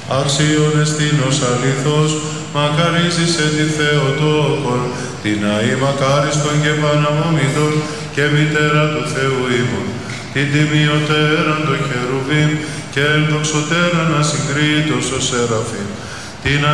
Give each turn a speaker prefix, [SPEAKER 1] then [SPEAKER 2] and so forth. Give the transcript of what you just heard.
[SPEAKER 1] Αξίον εστίνος αλήθως, μακαρίζησε τη Θεοτόκον, την αή μακάριστον και παναμόμητον και μητέρα του Θεού ημών, την τιμιωτέραν των χερουβίμ και ελδοξωτέραν ασυγκρίτως ως Σεραφείμ, την